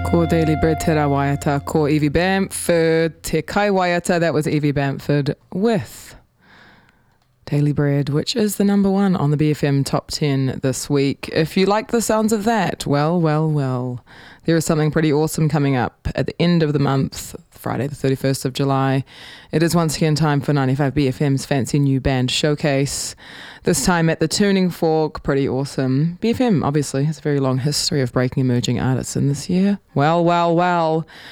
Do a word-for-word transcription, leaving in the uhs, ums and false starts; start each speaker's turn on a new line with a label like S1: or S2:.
S1: Ko Daily Bread Te Ra Waiata, ko Evie Bamford, Te Kai Waiata. That was Evie Bamford with Daily Bread, which is the number one on the B F M Top ten this week. If you like the sounds of that, well, well, well, there is something pretty awesome coming up at the end of the month, Friday the thirty-first of July. It is once again time for ninety-five B F M's fancy new band showcase. This time at the Tuning Fork, pretty awesome. B F M, obviously, has a very long history of breaking emerging artists in this year. Well, well, well.